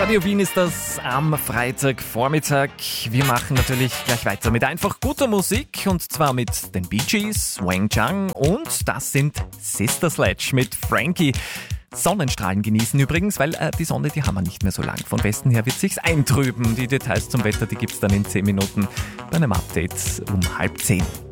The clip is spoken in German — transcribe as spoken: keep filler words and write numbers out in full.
Radio Wien ist das am Freitagvormittag. Wir machen natürlich gleich weiter mit einfach guter Musik und zwar mit den Bee Gees, Wang Chung und das sind Sister Sledge mit Frankie. Sonnenstrahlen genießen übrigens, weil äh, die Sonne, die haben wir nicht mehr so lang. Von Westen her wird sich's eintrüben. Die Details zum Wetter, die gibt's dann in zehn Minuten bei einem Update um halb zehn.